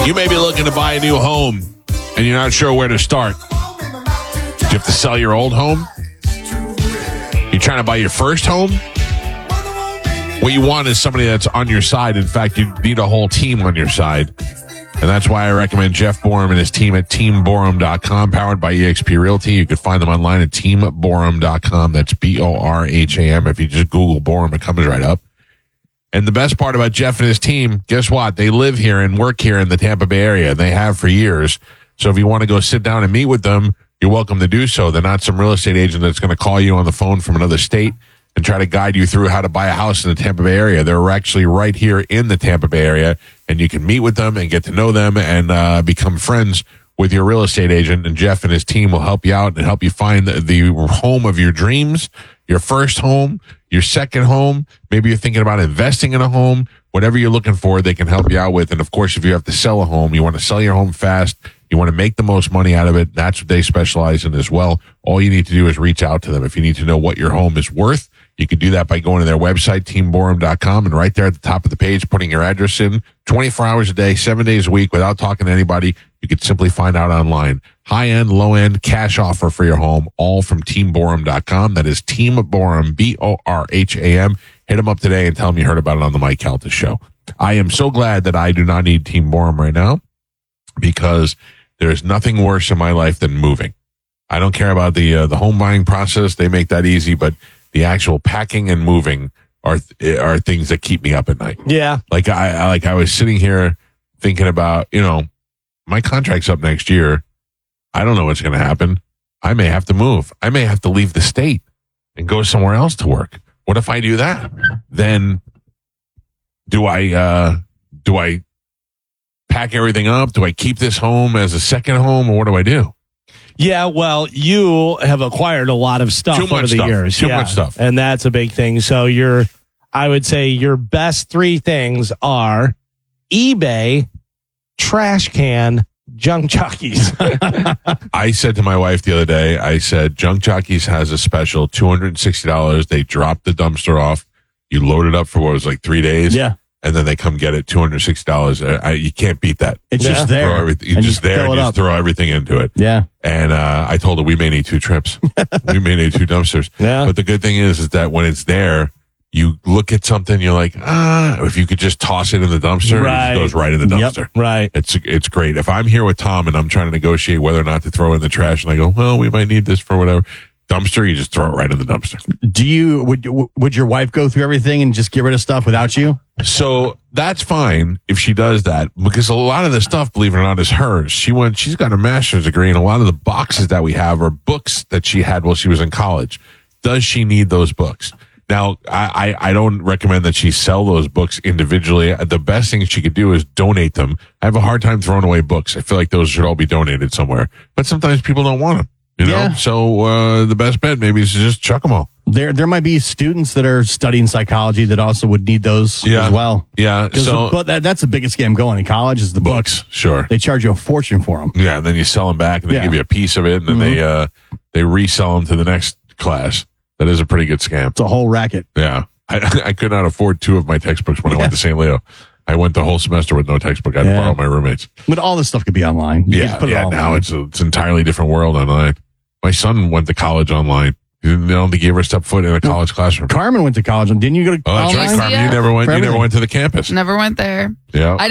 You may be looking to buy a new home and you're not sure where to start. Do you have to sell your old home? You're trying to buy your first home? What you want is somebody that's on your side. In fact, you need a whole team on your side. And that's why I recommend Jeff Borum and his team at teamborum.com, powered by eXp Realty. You can find them online at teamborum.com. That's BORHAM. If you just Google Borum, it comes right up. And the best part about Jeff and his team, guess what? They live here and work here in the Tampa Bay area. They have for years. So if you want to go sit down and meet with them, you're welcome to do so. They're not some real estate agent that's going to call you on the phone from another state and try to guide you through how to buy a house in the Tampa Bay area. They're actually right here in the Tampa Bay area, and you can meet with them and get to know them and become friends with your real estate agent. And Jeff and his team will help you out and help you find the home of your dreams, your first home, your second home. Maybe you're thinking about investing in a home. Whatever you're looking for, they can help you out with. And, of course, if you have to sell a home, you want to sell your home fast, you want to make the most money out of it, that's what they specialize in as well. All you need to do is reach out to them. If you need to know what your home is worth, you can do that by going to their website, teamborum.com, and right there at the top of the page, putting your address in 24 hours a day, 7 days a week without talking to anybody. You can simply find out online. High-end, low-end, cash offer for your home, all from teamborum.com. That is Team Borum, BORHAM. Hit them up today and tell them you heard about it on the Mike Calta Show. I am so glad that I do not need Team Borum right now because there's nothing worse in my life than moving. I don't care about the home buying process. They make that easy, but the actual packing and moving are things that keep me up at night. Yeah. Like I was sitting here thinking about, my contract's up next year. I don't know what's going to happen. I may have to move. I may have to leave the state and go somewhere else to work. What if I do that? Then do I pack everything up? Do I keep this home as a second home, or what do I do? Yeah, well, you have acquired a lot of stuff over the years. Too much stuff. And that's a big thing. So I would say your best three things are eBay, trash can, Junk Jockeys. I said to my wife the other day, I said, Junk Jockeys has a special, $260. They drop the dumpster off. You load it up for what was like 3 days. Yeah. And then they come get it, $260. You can't beat that. It's just there. You just throw everything into it. Yeah. And I told her we may need 2 trips. We may need 2 dumpsters. Yeah. But the good thing is that when it's there, you look at something, you're like, if you could just toss it in the dumpster, right. It just goes right in the dumpster. Yep. Right. It's great. If I'm here with Tom and I'm trying to negotiate whether or not to throw in the trash, and I go, well, we might need this for whatever. Dumpster, you just throw it right in the dumpster. Would your wife go through everything and just get rid of stuff without you? So that's fine if she does that, because a lot of the stuff, believe it or not, is hers. She's got a master's degree, and a lot of the boxes that we have are books that she had while she was in college. Does she need those books? Now, I don't recommend that she sell those books individually. The best thing she could do is donate them. I have a hard time throwing away books. I feel like those should all be donated somewhere. But sometimes people don't want them. Yeah. So the best bet maybe is to just chuck them all. There might be students that are studying psychology that also would need those as well. Yeah. But that's the biggest scam going in college is the books. Sure. They charge you a fortune for them. Yeah. And then you sell them back and they give you a piece of it, and then they resell them to the next class. That is a pretty good scam. It's a whole racket. Yeah. I could not afford 2 of my textbooks when I went to St. Leo. I went the whole semester with no textbook. I had to borrow my roommates. But all this stuff could be online. You just put it all now online. it's an entirely different world online. My son went to college online. I don't think he ever stepped foot in a college classroom. Carmen went to college, and didn't you go to Oh, that's online? right, Carmen. You never went to the campus. Never went there. Yeah.